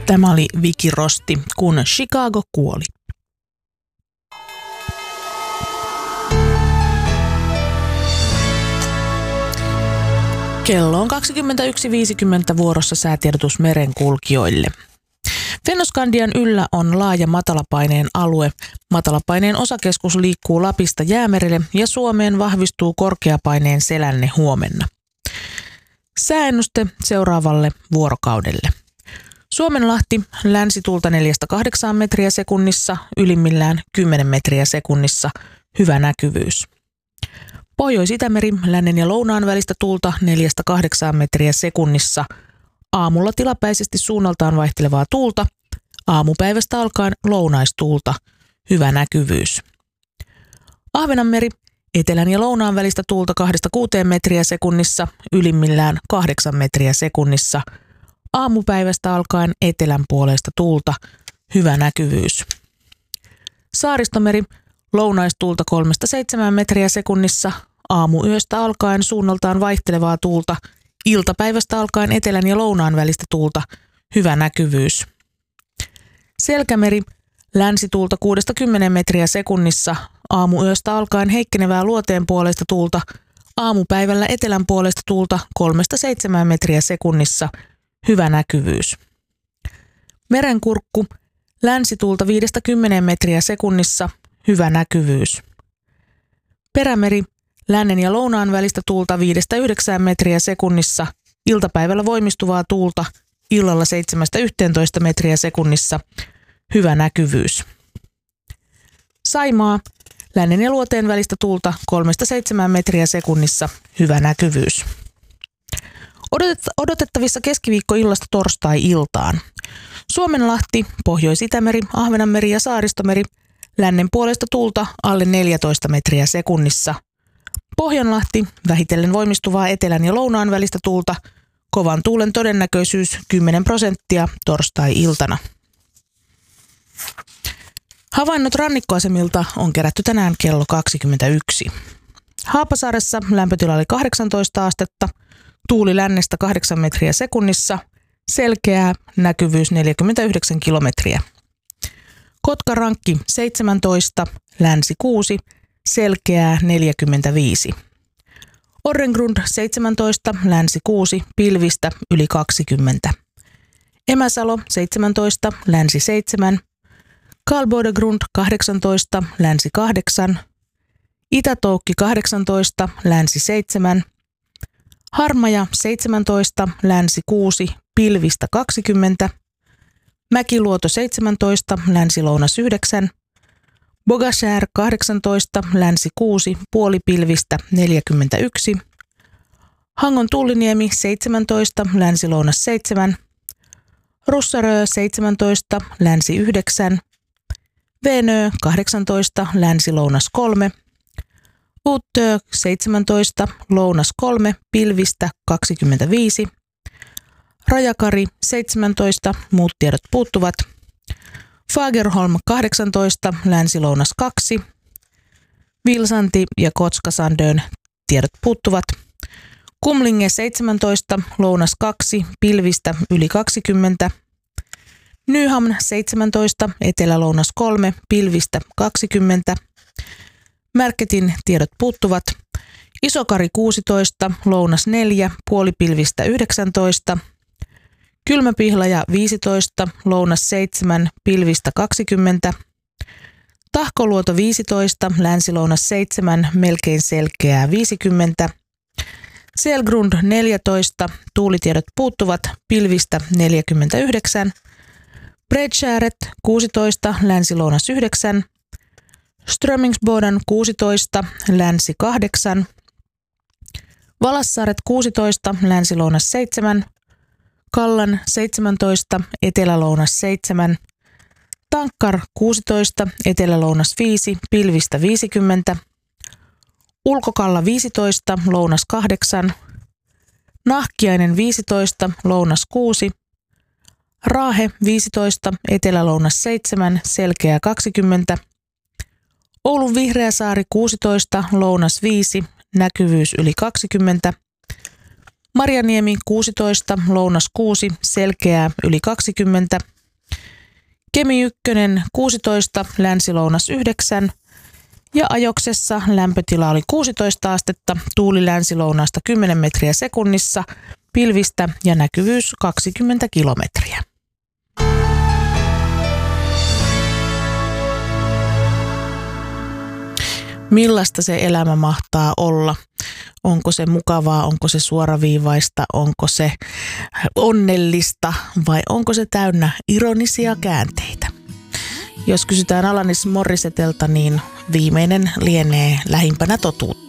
Tämä oli Viki Rosti, kun Chicago kuoli. Kello on 21.50 vuorossa säätiedotus merenkulkijoille. Fennoskandian yllä on laaja matalapaineen alue. Matalapaineen osakeskus liikkuu Lapista Jäämerelle ja Suomeen vahvistuu korkeapaineen selänne huomenna. Sääennuste seuraavalle vuorokaudelle. Suomenlahti länsituulta 4-8 metriä sekunnissa, ylimmillään 10 metriä sekunnissa, hyvä näkyvyys. Pohjois-Itämeri lännen ja lounaan välistä tuulta 4-8 metriä sekunnissa, aamulla tilapäisesti suunnaltaan vaihtelevaa tuulta, aamupäivästä alkaen lounaistuulta, hyvä näkyvyys. Ahvenanmeri etelän ja lounaan välistä tuulta 2-6 metriä sekunnissa, ylimmillään 8 metriä sekunnissa, aamupäivästä alkaen etelän puoleista tuulta, hyvä näkyvyys. Saaristomeri lounaistuulta 3-7 metriä sekunnissa, aamuyöstä alkaen suunnaltaan vaihtelevaa tuulta, iltapäivästä alkaen etelän ja lounaan välistä tuulta, hyvä näkyvyys. Selkämeri länsituulta 6-10 metriä sekunnissa, aamuyöstä alkaen heikkenevää luoteen puoleista tuulta, aamupäivällä etelän puolesta tuulta 3-7 metriä sekunnissa, hyvä näkyvyys. Merenkurkku länsituulta 5-10 metriä sekunnissa, hyvä näkyvyys. Perämeri lännen ja lounaan välistä tuulta 5-9 metriä sekunnissa, iltapäivällä voimistuvaa tuulta, illalla 7-11 metriä sekunnissa, hyvä näkyvyys. Saimaa lännen ja luoteen välistä tuulta 3-7 metriä sekunnissa, hyvä näkyvyys. Odotettavissa keskiviikkoillasta torstai-iltaan. Suomenlahti, Pohjois-Itämeri, Ahvenanmeri ja Saaristomeri, lännen puolesta tuulta alle 14 metriä sekunnissa. Pohjanlahti, vähitellen voimistuvaa etelän ja lounaan välistä tuulta, kovan tuulen todennäköisyys 10% torstai-iltana. Havainnot rannikkoasemilta on kerätty tänään kello 21. Haapasaaressa lämpötila oli 18 astetta, tuuli lännestä 8 metriä sekunnissa, selkeää, näkyvyys 49 kilometriä. Kotkarankki 17, länsi 6, selkeää 45. Orrengrund 17, länsi 6, pilvistä yli 20. Emäsalo 17, länsi 7. Karlbodegrund 18, länsi 8. Itätoukki 18, länsi 7. Harmaja 17, länsi 6, pilvistä 20. Mäkiluoto 17, länsi-lounas 9. Bogashär 18, länsi 6, puolipilvistä 41. Hangon Tulliniemi 17, länsi-lounas 7. Russarö 17, länsi 9. Venö 18, länsi-lounas 3. Uttö 17, lounas 3, pilvistä 25. Rajakari 17, muut tiedot puuttuvat. Fagerholm 18, länsi-lounas 2. Vilsanti ja Kotskasandön tiedot puuttuvat. Kumlinge 17, lounas 2, pilvistä yli 20. Nyhamn 17, etelä-lounas 3, pilvistä 20. Märketin tiedot puuttuvat. Isokari 16, lounas 4, puolipilvistä 19. Kylmäpihlaja 15, lounas 7, pilvistä 20. Tahkoluoto 15, länsi-lounas 7, melkein selkeää 50. Selgrund 14, tuulitiedot puuttuvat, pilvistä 49. Bredskäret 16, länsi-lounas 9. Strömingsboden 16, länsi 8. Valassaaret 16, länsi-lounas 7. Kallan 17, etelä-lounas 7. Tankkar 16, etelä-lounas 5, pilvistä 50. Ulkokalla 15, lounas 8. Nahkiainen 15, lounas 6. Raahe 15, etelä-lounas 7, selkeä 20. Oulun Vihreäsaari 16, lounas 5, näkyvyys yli 20. Marjaniemi 16, lounas 6, selkeää yli 20. Kemi 1 16, länsi-lounas 9 ja Ajoksessa lämpötila oli 16 astetta, tuuli länsi-lounaasta 10 metriä sekunnissa, pilvistä ja näkyvyys 20 kilometriä. Millaista se elämä mahtaa olla? Onko se mukavaa, onko se suoraviivaista, onko se onnellista vai onko se täynnä ironisia käänteitä? Jos kysytään Alanis Morissetelta, niin viimeinen lienee lähimpänä totuutta.